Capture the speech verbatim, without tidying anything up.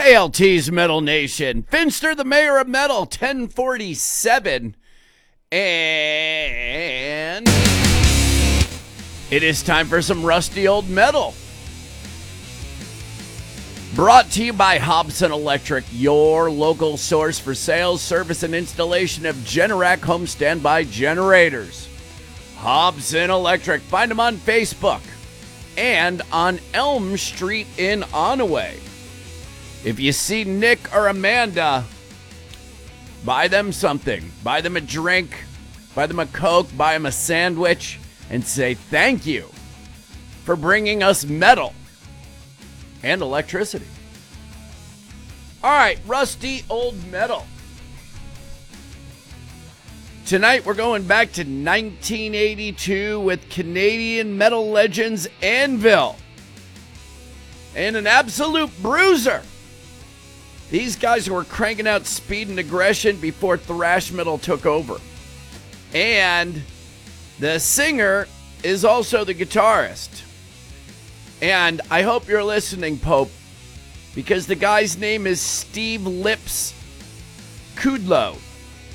K L T's Metal Nation. Finster, the mayor of metal, ten forty-seven. And it is time for some rusty old metal. Brought to you by Hobson Electric, your local source for sales, service, and installation of Generac home standby generators. Hobson Electric. Find them on Facebook and on Elm Street in Onaway. If you see Nick or Amanda, buy them something. Buy them a drink, buy them a Coke, buy them a sandwich, and say thank you for bringing us metal and electricity. All right, rusty old metal. Tonight we're going back to nineteen eighty-two with Canadian metal legends Anvil and an absolute bruiser. These guys were cranking out speed and aggression before thrash metal took over. And the singer is also the guitarist. And I hope you're listening, Pope, because the guy's name is Steve Lips Kudlow.